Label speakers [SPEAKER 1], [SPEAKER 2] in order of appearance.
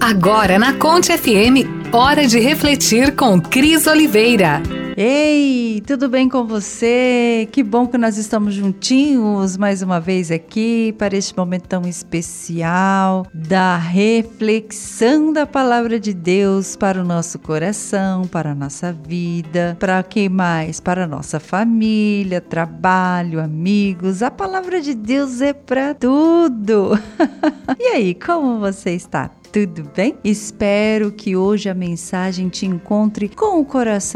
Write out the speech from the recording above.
[SPEAKER 1] Agora na Conte FM, hora de refletir com Cris Oliveira.
[SPEAKER 2] Ei, tudo bem com você? Que bom que nós estamos juntinhos mais uma vez aqui para este momento tão especial da reflexão da Palavra de Deus para o nosso coração, para a nossa vida, para quem mais? Para a nossa família, trabalho, amigos. A Palavra de Deus é para tudo. E aí, como você está? Tudo bem? Espero que hoje a mensagem te encontre com o coração